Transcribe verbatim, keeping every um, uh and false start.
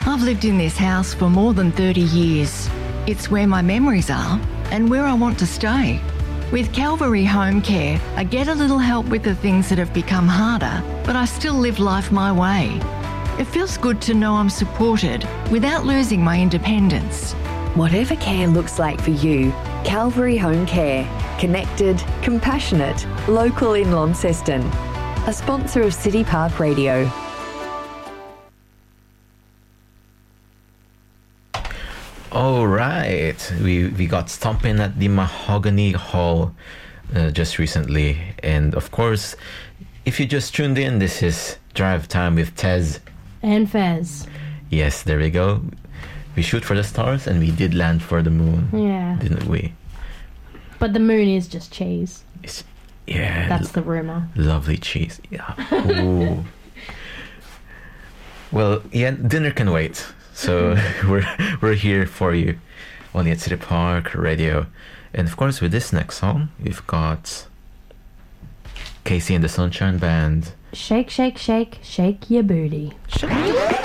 I've lived in this house for more than thirty years. It's where my memories are and where I want to stay. With Calvary Home Care, I get a little help with the things that have become harder, but I still live life my way. It feels good to know I'm supported without losing my independence. Whatever care looks like for you, Calvary Home Care. Connected, compassionate, local in Launceston. A sponsor of City Park Radio. All right, we we got stomping at the Mahogany Hall uh, just recently, and of course, if you just tuned in, this is Drive Time with Tez and Fez. Yes, there we go. We shoot for the stars, and we did land for the moon. Yeah, didn't we? But the moon is just cheese. It's, yeah, that's the rumor. Lovely cheese. Yeah. Ooh. Well, yeah, dinner can wait. So we're we're here for you, only at City Park Radio, and of course with this next song we've got Casey and the Sunshine Band. Shake, shake, shake, shake your booty. Shake.